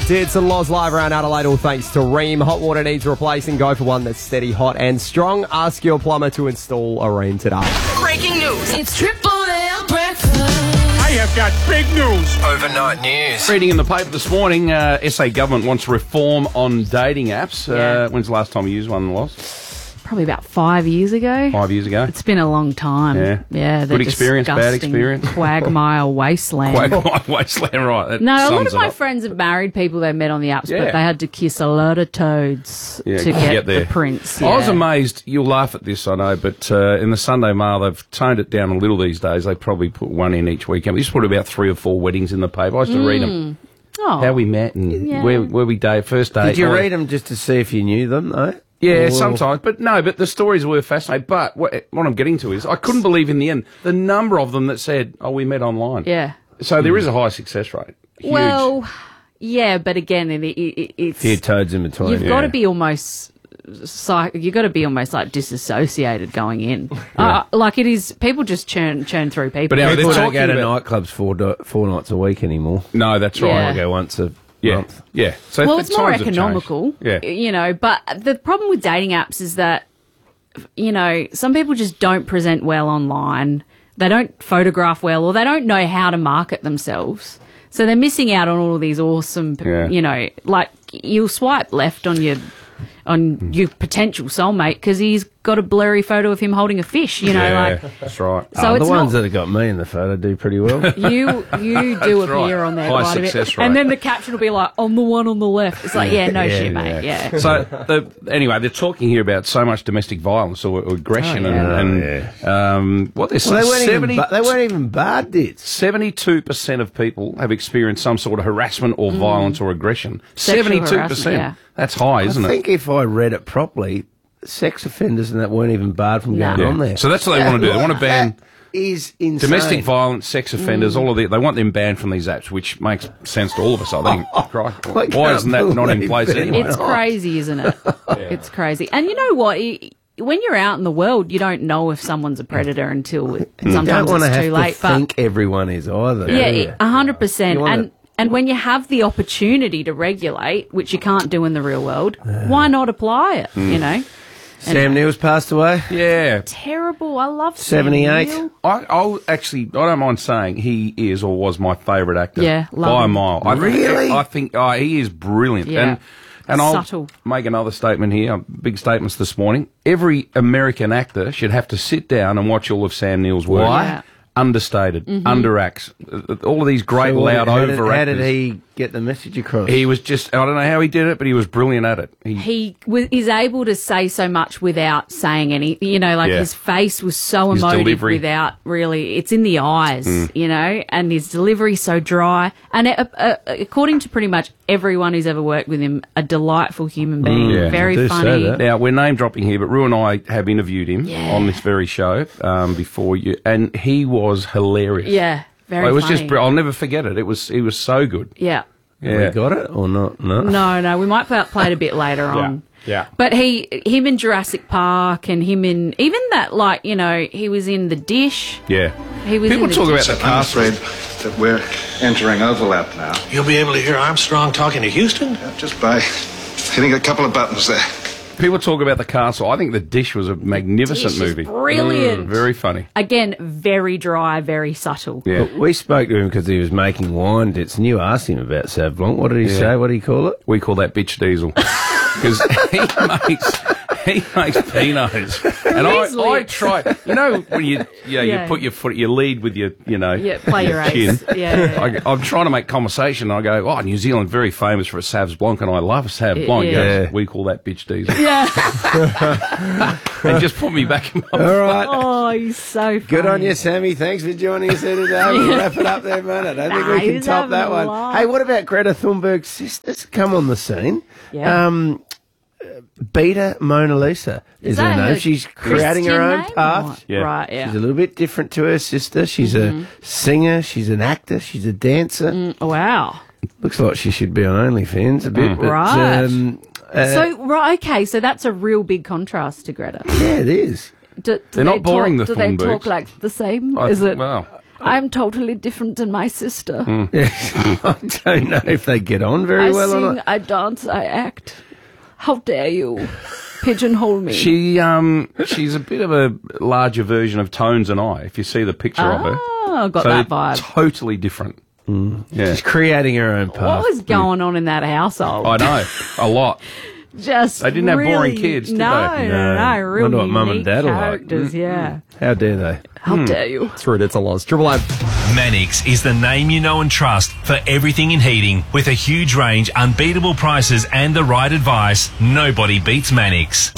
It's a Loz live around Adelaide, all thanks to Rheem. Hot water needs replacing. Go for one that's steady, hot and strong. Ask your plumber to install a Rheem today. Breaking news. It's Triple M breakfast. I have got big news. Overnight news. Reading in the paper this morning, SA government wants reform on dating apps. When's the last time you used one, Loz? Probably about 5 years ago. 5 years ago? It's been a long time. Yeah. Good experience, bad experience? Quagmire wasteland. Quagmire wasteland, right. That No, a lot sums of it my up. friends have married people they met on the apps, Yeah. but they had to kiss a lot of toads to get there. the prince. I was yeah. amazed. You'll laugh at this, I know, but in the Sunday Mail, they've toned it down a little these days. They probably put one in each weekend. We just put about 3 or 4 weddings in the paper. I used to read them. Oh. How we met and where we date, first date. Did you read them just to see if you knew them, though? Yeah, sometimes. But no, but the stories were fascinating. But what I'm getting to is I couldn't believe in the end the number of them that said, oh, we met online. Yeah. So there is a high success rate. Huge. Well, yeah, but again, it's Few toads in between. you've got to be almost you've got to be almost like disassociated going in. Like it is, people just churn through people. But now People they're don't go talking to about- nightclubs four nights a week anymore. No, that's Yeah. right. I go once a Yeah, month. yeah. So well, the it's more times have changed. economical, Yeah. you know, but the problem with dating apps is that, you know, some people just don't present well online. They don't photograph well, or they don't know how to market themselves. So they're missing out on all of these awesome, you know, like you'll swipe left on your potential soulmate because he's got a blurry photo of him holding a fish, you know, Yeah, like. that's right. So the it's ones not, that have got me in the photo do pretty well. you do appear right. on there High quite a bit. success rate. And then the caption will be like, on the one on the left. It's like, yeah, no shit, mate, yeah. So anyway, they're talking here about so much domestic violence or aggression and what they're Well, saying. they weren't even bad dits. 72% of people have experienced some sort of harassment or violence or aggression. Sexual 72%. harassment, yeah. That's high, isn't I it? think if I read it properly, sex offenders and that weren't even barred from going Yeah. on there. So that's what they want to do. They want to ban That is insane. domestic violence, sex offenders, all of that. They want them banned from these apps, which makes sense to all of us, I think. Christ, I why isn't that not in can't place believe anyway? It's crazy, isn't it? It's crazy. And you know what? When you're out in the world, you don't know if someone's a predator until You sometimes don't want to it's have too to late. think everyone is either. Yeah, 100%. You wanna- And when you have the opportunity to regulate, which you can't do in the real world, why not apply it? You know, Sam Neill's passed away. Yeah. terrible. I love Sam 78. Neill. I don't mind saying he is or was my favourite actor. Yeah, love by a him. mile. Really? I think he is brilliant. Yeah. And I'll Subtle. make another statement here, big statements this morning. Every American actor should have to sit down and watch all of Sam Neill's work. Why? Yeah. Understated, underacts, all of these great So loud how over how actors. did he get the message across? He was just, I don't know how he did it, but he was brilliant at it. He is able to say so much without saying any, you know, like Yeah. his face was so His emotive delivery. without really, it's in the eyes, you know, and his delivery so dry. And according to pretty much everyone who's ever worked with him, a delightful human being, Yeah. I very do say funny. that. Now, we're name dropping here, but Rue and I have interviewed him Yeah. on this very show before you, and he was hilarious. Yeah, very It was funny. just, I'll never forget it. It was so good. Yeah. Yeah. We got it or not? No. No, we might play it a bit later on. Yeah. But him in Jurassic Park and him in, even that, like, you know, he was in The Dish. Yeah. He was People in the talk about Dish. the I'm castle. afraid that we're entering overlap now. You'll be able to hear Armstrong talking to Houston? Just by hitting a couple of buttons there. People talk about the castle. I think The Dish was a magnificent Dish is movie. brilliant. Very funny. Again, very dry, very subtle. Yeah. But we spoke to him because he was making wine dits, and you asked him about Sauv Blanc. What did he say? What do you call it? We call that bitch diesel. Because he makes Pinots. And I Grizzly. try, you know, when you Yeah. put your foot, you lead with your, Yeah, play your chin. ace. Yeah. I'm trying to make conversation. I go, oh, New Zealand very famous for a Sauv Blanc, and I love a Sauv Blanc. He Yeah. goes, we call that bitch diesel. Yeah. And just put me back in my All right. Oh, he's so funny. Good on you, Sammy. Thanks for joining us here today. We'll wrap it up there, man. I don't think Nah, we he can was top having that a one. laugh. Hey, what about Greta Thunberg's sisters? Come on the scene. Yeah. Beta Mona Lisa is her that name. her She's creating her Christian own name? path. Yeah. Right, yeah. She's a little bit different to her sister. She's a singer. She's an actor. She's a dancer. Wow. Looks like she should be on OnlyFans a bit. But, Right. Okay, so that's a real big contrast to Greta. yeah, it is. Do They're not boring, the Do they Thunbergs. talk like the same? Is it? Well, I'm totally different than my sister. I don't know if they get on very I well or sing, not. I dance, I act. How dare you pigeonhole me? She's a bit of a larger version of Tones and I, if you see the picture of her. Oh, got So that they're vibe. Totally different. Yeah. She's creating her own path. What was going on in that household? I know. A lot. Just They didn't have boring really- kids, did no, they? No, real Wonder what Mum and unique Dad are like. characters, yeah. How dare they? How dare you? It's rude, it's a loss. Triple M. Mannix is the name you know and trust for everything in heating. With a huge range, unbeatable prices and the right advice, nobody beats Mannix.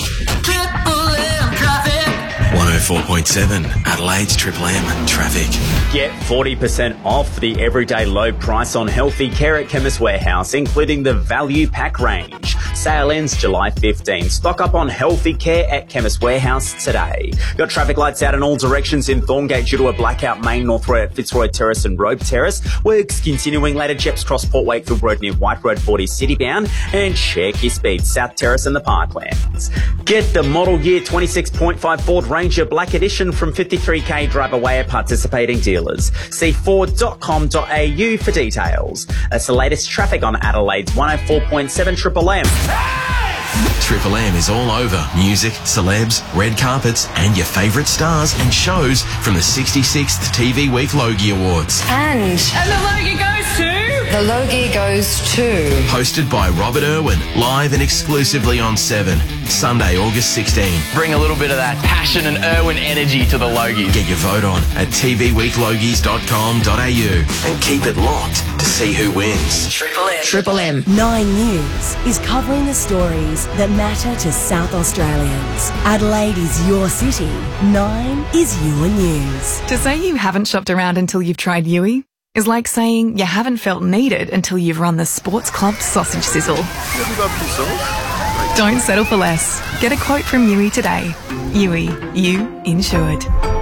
104.7 Adelaide's Triple M traffic. Get 40% off the everyday low price on healthy care at Chemist Warehouse, including the value pack range. Sale ends July 15. Stock up on healthy care at Chemist Warehouse today. Got traffic lights out in all directions in Thorngate due to a blackout. Main North Road at Fitzroy Terrace and Rope Terrace. Works continuing later. Jeps Cross Port Wakefield Road near White Road 40 citybound. And check your speed. South Terrace and the Parklands. Get the model year 26.5 Ford Ranger Black Edition from 53k drive away at participating dealers. See Ford.com.au for details. That's the latest traffic on Adelaide's 104.7 Triple M. Triple M is all over music, celebs, red carpets, and your favourite stars and shows from the 66th TV Week Logie Awards. And the Logie goes to... The Logie goes to... Hosted by Robert Irwin, live and exclusively on 7, Sunday, August 16. Bring a little bit of that passion and Irwin energy to the Logies. Get your vote on at tvweeklogies.com.au and keep it locked to see who wins. Triple M. 9 News is covering the stories that matter to South Australians. Adelaide is your city. 9 is your news. To say you haven't shopped around until you've tried Yui is like saying you haven't felt needed until you've run the Sports Club sausage sizzle. Don't settle for less. Get a quote from Yui today. Yui, you insured.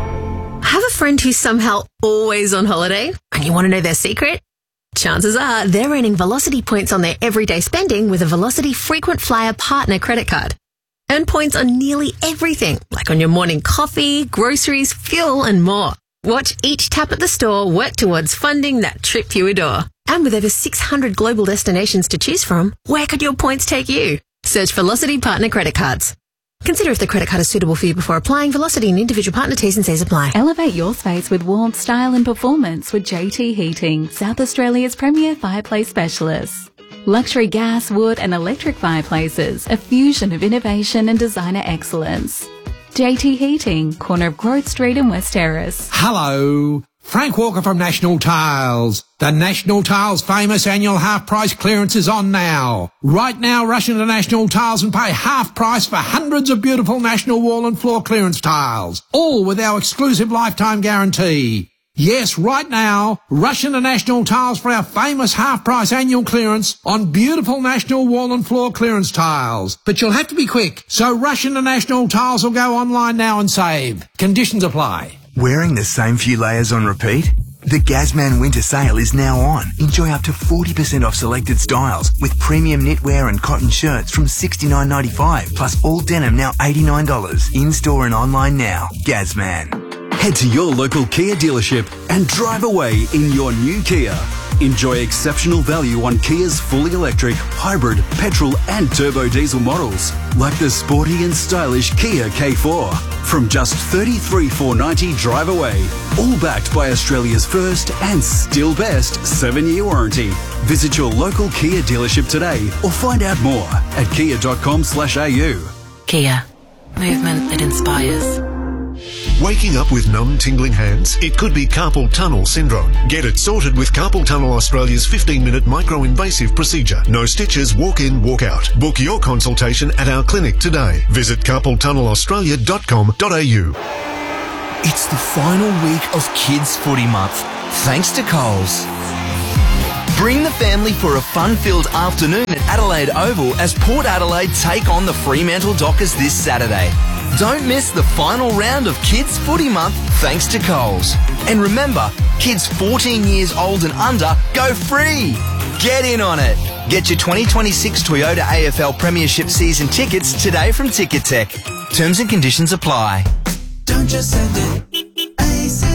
Have a friend who's somehow always on holiday and you want to know their secret? Chances are they're earning Velocity points on their everyday spending with a Velocity Frequent Flyer Partner credit card. Earn points on nearly everything, like on your morning coffee, groceries, fuel, and more. Watch each tap at the store work towards funding that trip you adore. And with over 600 global destinations to choose from, where could your points take you? Search Velocity Partner Credit Cards. Consider if the credit card is suitable for you before applying. Velocity and individual partner T's and C's apply. Elevate your space with warmth, style and performance with JT Heating, South Australia's premier fireplace specialist. Luxury gas, wood and electric fireplaces, a fusion of innovation and designer excellence. JT Heating, corner of Growth Street and West Terrace. Hello, Frank Walker from National Tiles. The National Tiles famous annual half price clearance is on now. Right now, rush into National Tiles and pay half price for hundreds of beautiful National wall and floor clearance tiles, all with our exclusive lifetime guarantee. Yes, right now, rush into National Tiles for our famous half-price annual clearance on beautiful National wall and floor clearance tiles. But you'll have to be quick, so rush into National Tiles or go online now and save. Conditions apply. Wearing the same few layers on repeat? The Gazman winter sale is now on. Enjoy up to 40% off selected styles with premium knitwear and cotton shirts from $69.95, plus all denim now $89. In-store and online now. Gazman. Head to your local Kia dealership and drive away in your new Kia. Enjoy exceptional value on Kia's fully electric, hybrid, petrol and turbo diesel models, like the sporty and stylish Kia K4. From just $33,490 drive away, all backed by Australia's first and still best 7-year warranty. Visit your local Kia dealership today or find out more at kia.com/au. Kia. Movement that inspires. Waking up with numb, tingling hands? It could be carpal tunnel syndrome. Get it sorted with Carpal Tunnel Australia's 15-minute micro-invasive procedure. No stitches, walk in, walk out. Book your consultation at our clinic today. Visit carpaltunnelaustralia.com.au. It's the final week of Kids Footy Month, thanks to Coles. Bring the family for a fun-filled afternoon at Adelaide Oval as Port Adelaide take on the Fremantle Dockers this Saturday. Don't miss the final round of Kids Footy Month thanks to Coles. And remember, kids 14 years old and under go free. Get in on it. Get your 2026 Toyota AFL Premiership season tickets today from Ticketek. Terms and conditions apply. Don't just send it. At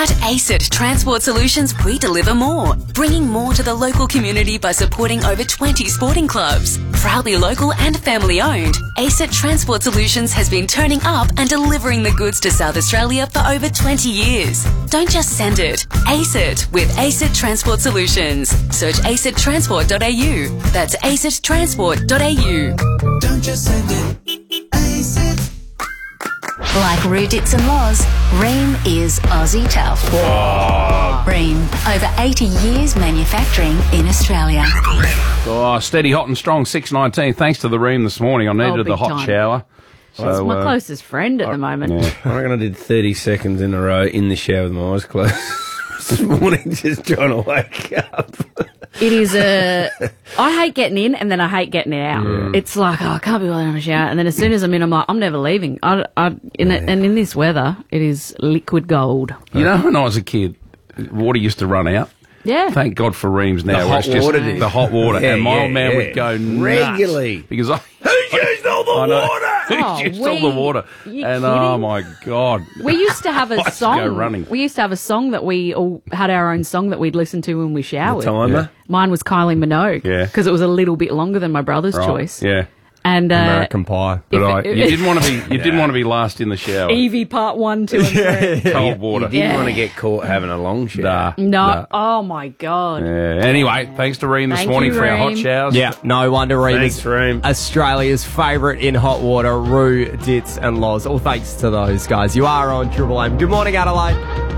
At ACIT Transport Solutions, we deliver more, bringing more to the local community by supporting over 20 sporting clubs. Proudly local and family owned, ACIT Transport Solutions has been turning up and delivering the goods to South Australia for over 20 years. Don't just send it. ACIT with ACIT Transport Solutions. Search acit.transport.au. That's acit.transport.au. Don't just send it. ACIT. Like Rudits and Laws, Ream is Aussie tough. Ream, over 80 years manufacturing in Australia. Oh, steady, hot and strong, 6:19. Thanks to the Ream this morning. I needed the big hot time. shower. It's my closest friend at the moment. Yeah. I reckon I did 30 seconds in a row in the shower with my eyes closed this morning, just trying to wake up. It is I hate getting in and then I hate getting out. Yeah. It's like, I can't be bothered having a shower. And then as soon as I'm in, I'm like, I'm never leaving. And in this weather, it is liquid gold. You know, when I was a kid, water used to run out. Yeah. Thank God for Reams now. The where hot it's just water did. the hot water. Yeah, and my old man yeah. would go nuts. Regularly. Because Who's used all the water? Who's used all the water? You And kidding? oh my God. We used to have I a used to song. go running. We used to have a song that we all had our own song that we'd listen to when we showered. The timer? Mine was Kylie Minogue. Yeah. Because it was a little bit longer than my brother's Right. choice. Yeah. And American Pie. But you didn't want to be. You didn't want to be last in the shower. Evie part 1, 2 and 3. Cold water. You didn't Yeah. want to get caught having a long shower. No. Oh my God. Yeah. Anyway, thanks to Ream this Thank morning you, for our hot Ream. showers. Yeah, no wonder Ream Thanks, is Ream. Australia's favourite in hot water, Rue, Dits and Loz. All thanks to those guys. You are on Triple M. Good morning, Adelaide.